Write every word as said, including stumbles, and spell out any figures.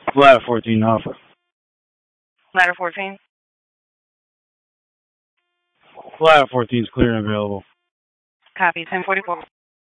Ladder fourteen offer. Ladder fourteen. Ladder fourteen is clear and available. Copy. ten forty-four.